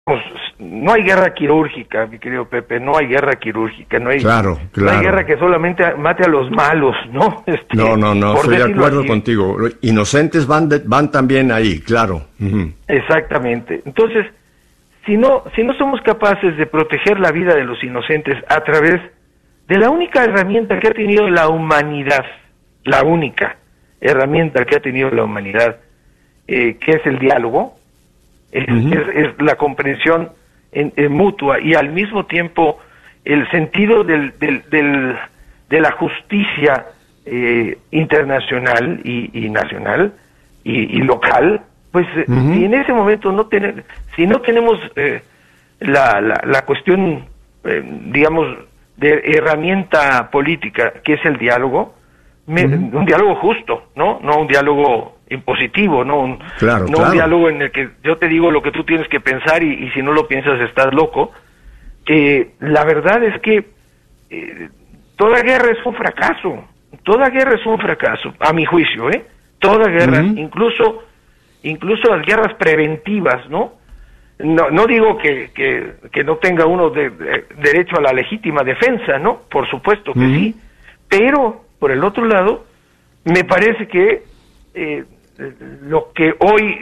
no hay guerra quirúrgica, mi querido Pepe, no hay guerra quirúrgica, no hay guerra que solamente mate a los malos, ¿no? No, estoy de acuerdo así contigo. Inocentes van también ahí, claro. Uh-huh. Exactamente. Entonces, si no somos capaces de proteger la vida de los inocentes a través de la única herramienta que ha tenido la humanidad, la única herramienta que ha tenido la humanidad, que es el diálogo, es la comprensión mutua y al mismo tiempo el sentido de la justicia internacional y nacional y local, pues si en ese momento si no tenemos la cuestión, digamos, de herramienta política, que es el diálogo, un diálogo justo, no un diálogo impositivo, un diálogo en el que yo te digo lo que tú tienes que pensar y si no lo piensas estás loco. La verdad es que toda guerra es un fracaso, a mi juicio, toda guerra, incluso las guerras preventivas, no digo que no tenga uno derecho a la legítima defensa, ¿no? Por supuesto que sí, pero por el otro lado me parece que lo que hoy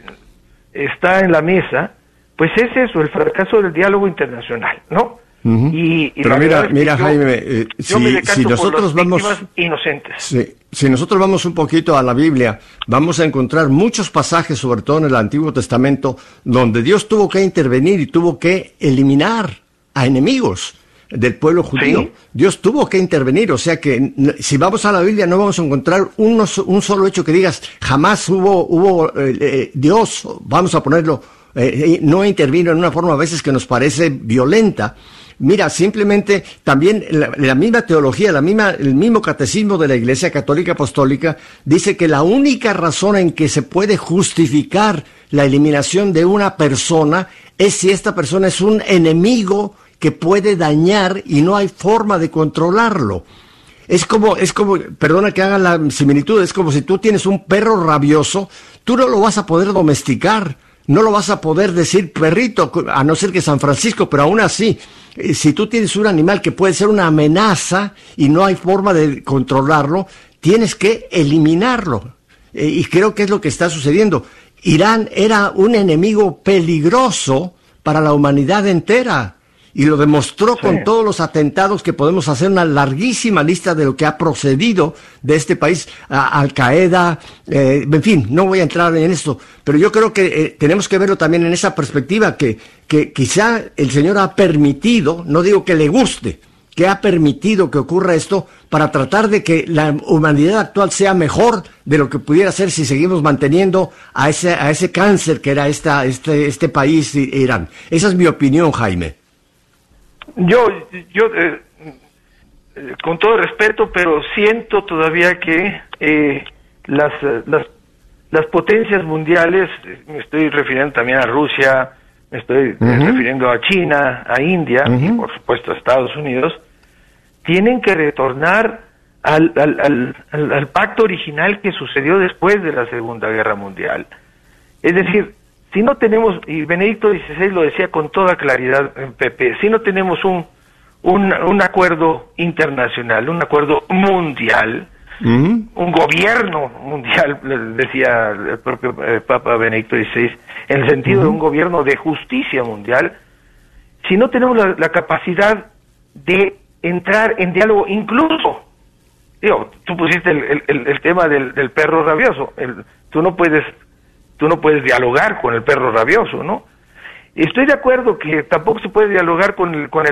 está en la mesa, pues es eso, el fracaso del diálogo internacional, ¿no? Pero mira, Jaime, si nosotros vamos inocentes. Si nosotros vamos un poquito a la Biblia, vamos a encontrar muchos pasajes, sobre todo en el Antiguo Testamento, donde Dios tuvo que intervenir y tuvo que eliminar a enemigos del pueblo judío. ¿Sí? Dios tuvo que intervenir, o sea que si vamos a la Biblia no vamos a encontrar un solo hecho que digas, jamás hubo Dios, vamos a ponerlo, no intervino en una forma a veces que nos parece violenta. Mira, simplemente también la misma teología, el mismo catecismo de la Iglesia Católica Apostólica dice que la única razón en que se puede justificar la eliminación de una persona es si esta persona es un enemigo que puede dañar y no hay forma de controlarlo. Es como, perdona que haga la similitud, es como si tú tienes un perro rabioso, tú no lo vas a poder domesticar, no lo vas a poder decir perrito, a no ser que San Francisco, pero aún así, si tú tienes un animal que puede ser una amenaza y no hay forma de controlarlo, tienes que eliminarlo. Y creo que es lo que está sucediendo. Irán era un enemigo peligroso para la humanidad entera. Y lo demostró con todos los atentados que podemos hacer, una larguísima lista de lo que ha procedido de este país, Al Qaeda, en fin, no voy a entrar en esto, pero yo creo que tenemos que verlo también en esa perspectiva, que quizá el Señor ha permitido, no digo que le guste, que ha permitido que ocurra esto para tratar de que la humanidad actual sea mejor de lo que pudiera ser si seguimos manteniendo a ese cáncer que era este país, Irán. Esa es mi opinión, Jaime. Yo con todo respeto, pero siento todavía que las potencias mundiales, me estoy refiriendo también a Rusia, me estoy refiriendo a China, a India y por supuesto a Estados Unidos, tienen que retornar al pacto original que sucedió después de la Segunda Guerra Mundial. Es decir, si no tenemos, y Benedicto XVI lo decía con toda claridad, Pepe, si no tenemos un acuerdo internacional, un acuerdo mundial, un gobierno mundial, decía el propio Papa Benedicto XVI, en el sentido de un gobierno de justicia mundial, si no tenemos la capacidad de entrar en diálogo, incluso, tú pusiste el tema del perro rabioso, tú no puedes dialogar con el perro rabioso, ¿no? Estoy de acuerdo que tampoco se puede dialogar con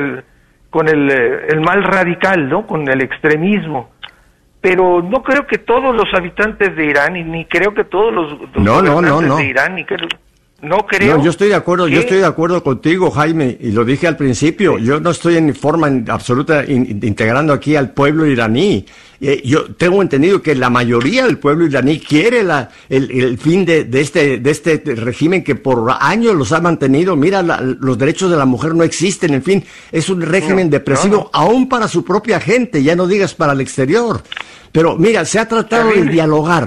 el mal radical, ¿no? Con el extremismo. Pero no creo que todos los habitantes de Irán, ni creo que todos los habitantes de Irán, no creo. No, yo estoy de acuerdo contigo, Jaime, y lo dije al principio, yo no estoy en forma absoluta integrando aquí al pueblo iraní. Yo tengo entendido que la mayoría del pueblo iraní quiere el fin de este régimen que por años los ha mantenido. Mira, los derechos de la mujer no existen, en fin, es un régimen depresivo aún para su propia gente, ya no digas para el exterior. Pero mira, se ha tratado de dialogar.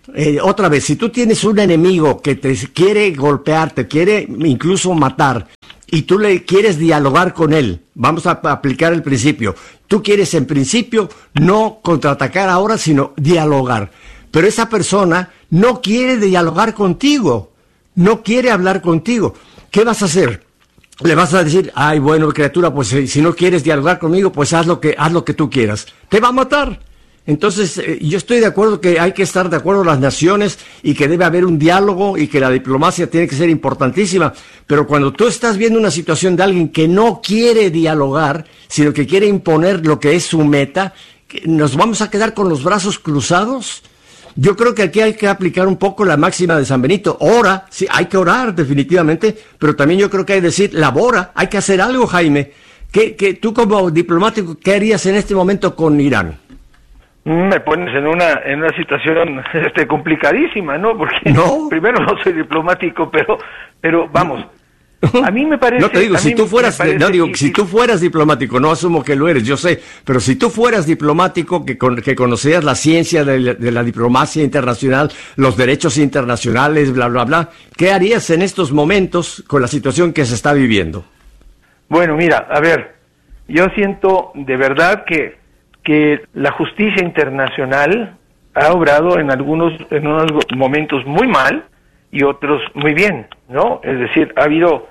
otra vez, si tú tienes un enemigo que te quiere golpear, te quiere incluso matar, y tú le quieres dialogar con él, vamos a aplicar el principio. Tú quieres en principio no contraatacar ahora, sino dialogar. Pero esa persona no quiere dialogar contigo, no quiere hablar contigo. ¿Qué vas a hacer? Le vas a decir, ay, bueno, criatura, pues si no quieres dialogar conmigo, pues haz lo que tú quieras. Te va a matar. Entonces, yo estoy de acuerdo que hay que estar de acuerdo las naciones y que debe haber un diálogo y que la diplomacia tiene que ser importantísima. Pero cuando tú estás viendo una situación de alguien que no quiere dialogar, sino que quiere imponer lo que es su meta, ¿nos vamos a quedar con los brazos cruzados? Yo creo que aquí hay que aplicar un poco la máxima de San Benito. Ora, sí, hay que orar definitivamente, pero también yo creo que hay que decir, labora, hay que hacer algo, Jaime. ¿Qué tú como diplomático, qué harías en este momento con Irán? Me pones en una situación complicadísima, ¿no? Porque primero no soy diplomático, pero vamos, a mí me parece... No te digo, si tú fueras diplomático, no asumo que lo eres, yo sé, pero si tú fueras diplomático, que conocías la ciencia de la diplomacia internacional, los derechos internacionales, bla, bla, bla, ¿qué harías en estos momentos con la situación que se está viviendo? Bueno, mira, a ver, yo siento de verdad que la justicia internacional ha obrado en unos momentos muy mal y otros muy bien, ¿no? Es decir, ha habido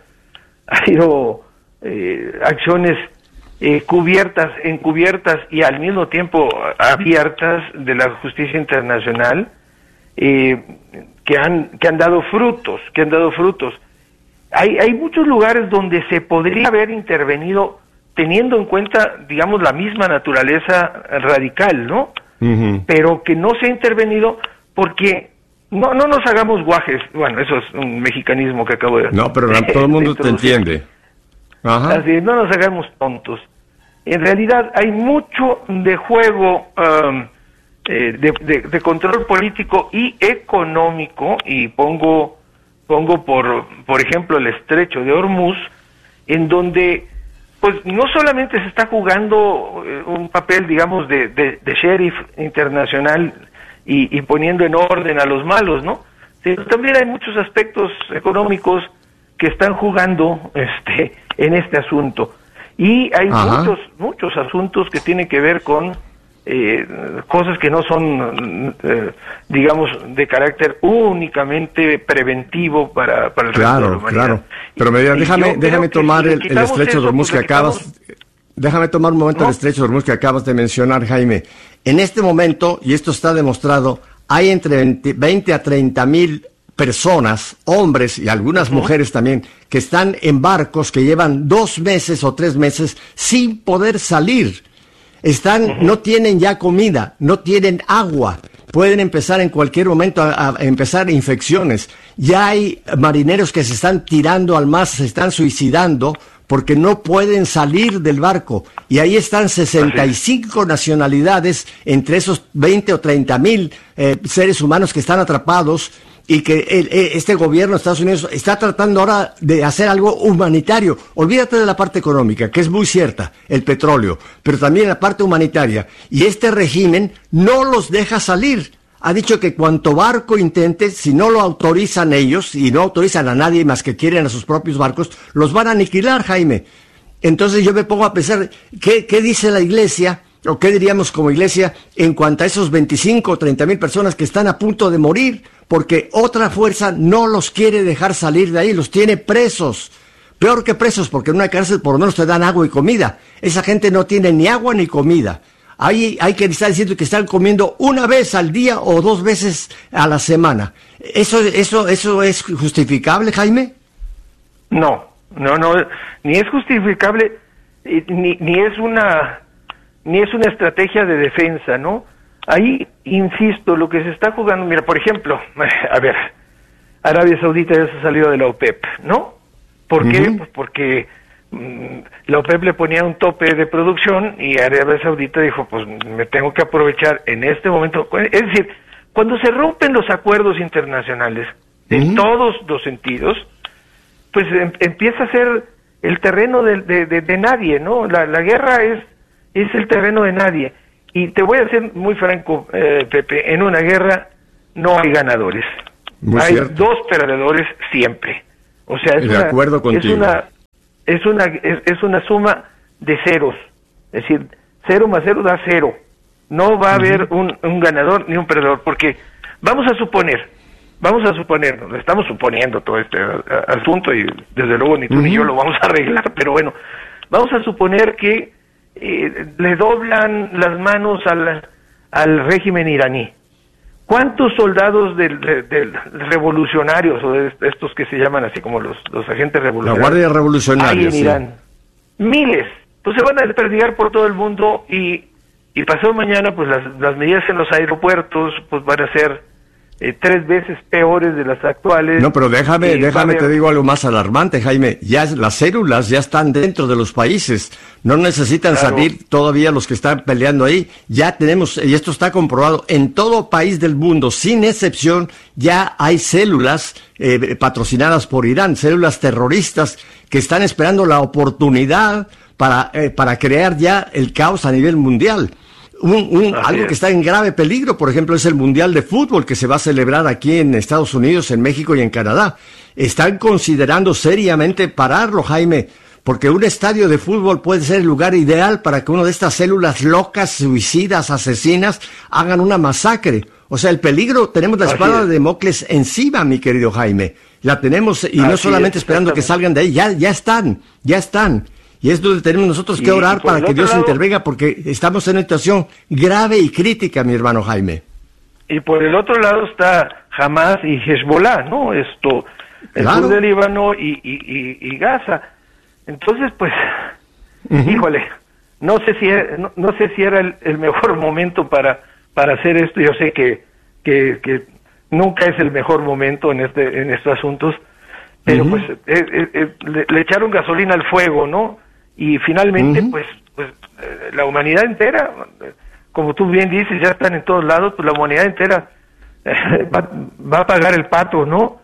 acciones encubiertas y al mismo tiempo abiertas de la justicia internacional que han dado frutos, Hay muchos lugares donde se podría haber intervenido teniendo en cuenta, digamos, la misma naturaleza radical, ¿no? Uh-huh. Pero que no se ha intervenido porque no nos hagamos guajes. Bueno, eso es un mexicanismo que acabo de... No, pero todo el mundo te entiende. Ajá. Así, no nos hagamos tontos. En realidad hay mucho de juego de control político y económico, y pongo por ejemplo el estrecho de Hormuz, en donde pues no solamente se está jugando un papel, digamos, de sheriff internacional y poniendo en orden a los malos, ¿no? Sino también hay muchos aspectos económicos que están jugando en este asunto. Y hay muchos asuntos que tienen que ver con cosas que no son, digamos, de carácter únicamente preventivo para el resto de la humanidad. Claro. Pero déjame tomar el estrecho de Hormuz que acabas... Déjame tomar un momento el estrecho de Hormuz que acabas de mencionar, Jaime. En este momento, y esto está demostrado, hay entre 20 a 30 mil personas, hombres y algunas mujeres también, que están en barcos que llevan 2 meses o 3 meses sin poder salir. No tienen ya comida, no tienen agua, pueden empezar en cualquier momento a empezar infecciones. Ya hay marineros que se están tirando al mar, se están suicidando porque no pueden salir del barco. Y ahí están 65 nacionalidades entre esos 20 o 30 mil seres humanos que están atrapados, y que este gobierno de Estados Unidos está tratando ahora de hacer algo humanitario. Olvídate de la parte económica, que es muy cierta, el petróleo, pero también la parte humanitaria. Y este régimen no los deja salir. Ha dicho que cuanto barco intente, si no lo autorizan ellos, y no autorizan a nadie más que quieren a sus propios barcos, los van a aniquilar, Jaime. Entonces yo me pongo a pensar, ¿qué dice la Iglesia? ¿O qué diríamos como Iglesia en cuanto a esos 25 o 30 mil personas que están a punto de morir? Porque otra fuerza no los quiere dejar salir de ahí, los tiene presos. Peor que presos, porque en una cárcel por lo menos te dan agua y comida. Esa gente no tiene ni agua ni comida. Hay que estar diciendo que están comiendo una vez al día o 2 veces a la semana. ¿Eso es justificable, Jaime? No, ni es justificable, ni es una estrategia de defensa, ¿no? Ahí, insisto, lo que se está jugando, mira, por ejemplo, a ver, Arabia Saudita ya se salió de la OPEP, ¿no? ¿Por qué? Pues porque la OPEP le ponía un tope de producción y Arabia Saudita dijo, pues me tengo que aprovechar en este momento. Es decir, cuando se rompen los acuerdos internacionales, en todos los sentidos, pues empieza a ser el terreno de nadie, ¿no? La guerra es el terreno de nadie. Y te voy a ser muy franco, Pepe, en una guerra no hay ganadores. Muy hay cierto. 2 perdedores siempre. O sea, De acuerdo contigo. es una suma de ceros. Es decir, 0 más 0 da 0. No va a haber un ganador ni un perdedor, porque vamos a suponer, lo estamos suponiendo todo este asunto, y desde luego ni tú ni yo lo vamos a arreglar, pero bueno, vamos a suponer que le doblan las manos al régimen iraní. ¿Cuántos soldados del revolucionarios, o de estos que se llaman así como los agentes revolucionarios, la Guardia Revolucionaria, hay en Irán? Miles. Pues se van a desperdigar por todo el mundo, y pasado mañana pues las medidas en los aeropuertos pues van a ser 3 veces peores de las actuales. No, pero déjame te digo algo más alarmante, Jaime. Ya las células ya están dentro de los países. No necesitan salir todavía los que están peleando ahí. Ya tenemos, y esto está comprobado, en todo país del mundo, sin excepción, ya hay células patrocinadas por Irán, células terroristas que están esperando la oportunidad para crear ya el caos a nivel mundial. Algo que está en grave peligro, por ejemplo, es el Mundial de Fútbol que se va a celebrar aquí en Estados Unidos, en México y en Canadá. Están considerando seriamente pararlo, Jaime, porque un estadio de fútbol puede ser el lugar ideal para que una de estas células locas, suicidas, asesinas, hagan una masacre. O sea, el peligro, tenemos la espada de Damocles encima, mi querido Jaime. La tenemos, y no solamente esperando que salgan de ahí, ya están. Y es donde tenemos nosotros que orar para que Dios intervenga, porque estamos en una situación grave y crítica, mi hermano Jaime. Y por el otro lado está Hamas y Hezbollah, ¿no? El sur del Líbano y Gaza. Entonces, pues, híjole, no sé si era el mejor momento para hacer esto. Yo sé que nunca es el mejor momento en estos asuntos, pero pues le echaron gasolina al fuego, ¿no? Y finalmente, pues la humanidad entera, como tú bien dices, ya están en todos lados, pues la humanidad entera va a pagar el pato, ¿no?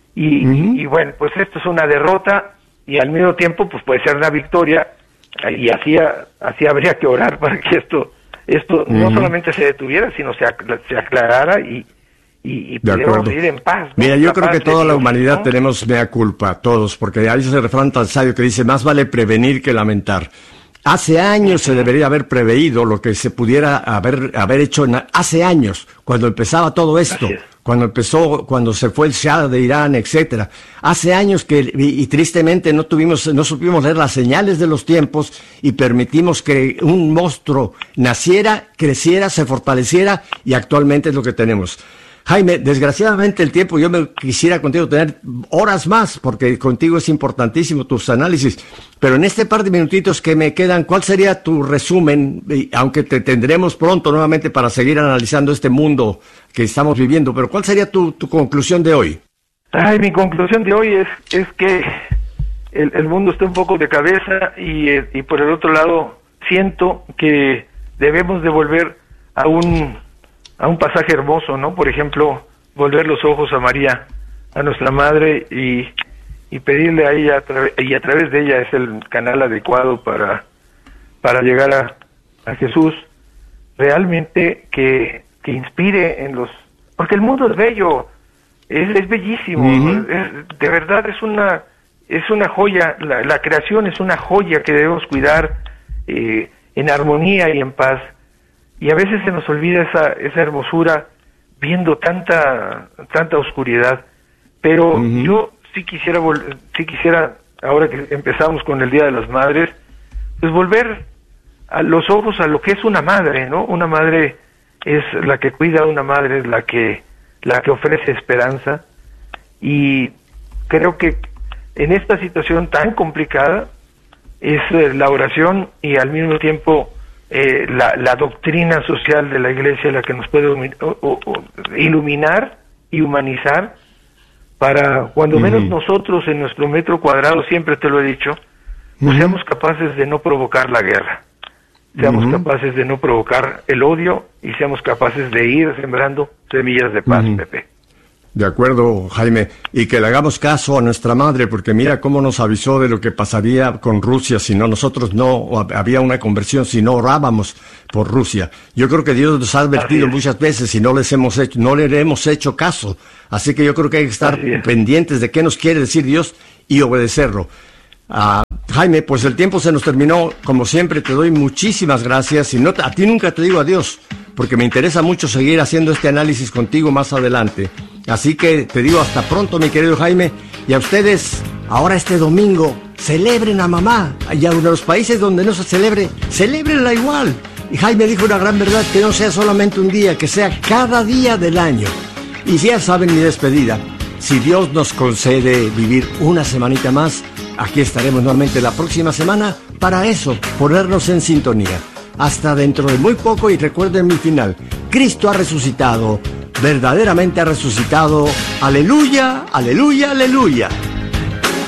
Y bueno, pues esto es una derrota, y al mismo tiempo pues puede ser una victoria, y así habría que orar para que esto no solamente se detuviera, sino se aclarara y pudiéramos vivir en paz, ¿no? Mira, yo creo que toda la humanidad, ¿no?, tenemos mea culpa, todos, porque hay ese refrán tan sabio que dice, más vale prevenir que lamentar. Hace años se debería haber preveído lo que se pudiera haber hecho hace años, cuando empezaba todo esto, cuando se fue el Shah de Irán, etcétera. Hace años y tristemente no supimos leer las señales de los tiempos, y permitimos que un monstruo naciera, creciera, se fortaleciera, y actualmente es lo que tenemos. Jaime, desgraciadamente el tiempo, yo me quisiera contigo tener horas más, porque contigo es importantísimo tus análisis, pero en este par de minutitos que me quedan, ¿cuál sería tu resumen? Aunque te tendremos pronto nuevamente para seguir analizando este mundo que estamos viviendo, pero ¿cuál sería tu conclusión de hoy? Mi conclusión de hoy es que el mundo está un poco de cabeza, y por el otro lado siento que debemos de volver a un pasaje hermoso, ¿no? Por ejemplo, volver los ojos a María, a nuestra madre, y pedirle a ella, y a través de ella es el canal adecuado para llegar a Jesús, realmente que inspire porque el mundo es bello, es bellísimo, de verdad es una joya, la creación es una joya que debemos cuidar en armonía y en paz. Y a veces se nos olvida esa hermosura viendo tanta oscuridad. Pero yo sí quisiera, ahora que empezamos con el Día de las Madres, pues volver a los ojos a lo que es una madre, ¿no? Una madre es la que cuida, una madre es la que ofrece esperanza. Y creo que en esta situación tan complicada es la oración, y al mismo tiempo la doctrina social de la Iglesia la que nos puede iluminar y humanizar, para cuando menos nosotros en nuestro metro cuadrado, siempre te lo he dicho, pues seamos capaces de no provocar la guerra, seamos capaces de no provocar el odio, y seamos capaces de ir sembrando semillas de paz, Pepe. De acuerdo, Jaime, y que le hagamos caso a nuestra madre, porque mira cómo nos avisó de lo que pasaría con Rusia si no nosotros no había una conversión, si no orábamos por Rusia. Yo creo que Dios nos ha advertido muchas veces y no le hemos hecho caso. Así que yo creo que hay que estar pendientes de qué nos quiere decir Dios y obedecerlo. Jaime, pues el tiempo se nos terminó. Como siempre, te doy muchísimas gracias. Y a ti nunca te digo adiós, porque me interesa mucho seguir haciendo este análisis contigo más adelante. Así que te digo hasta pronto, mi querido Jaime. Y a ustedes, ahora este domingo, celebren a mamá. Y a los países donde no se celebre, celébrenla igual. Y Jaime dijo una gran verdad, que no sea solamente un día, que sea cada día del año. Y ya saben mi despedida. Si Dios nos concede vivir una semanita más, aquí estaremos nuevamente la próxima semana para eso, ponernos en sintonía. Hasta dentro de muy poco, y recuerden mi final. Cristo ha resucitado, verdaderamente ha resucitado. Aleluya, aleluya, aleluya.